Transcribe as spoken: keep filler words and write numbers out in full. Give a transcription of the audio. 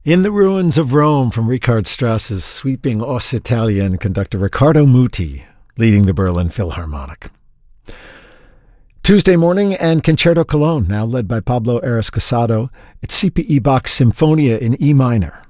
In the Ruins of Rome from Richard Strauss's sweeping Os Italien conductor Riccardo Muti, leading the Berlin Philharmonic. Tuesday morning and Concerto Cologne, now led by Pablo Aras Casado. It's C P E Bach's Symphonia in E minor.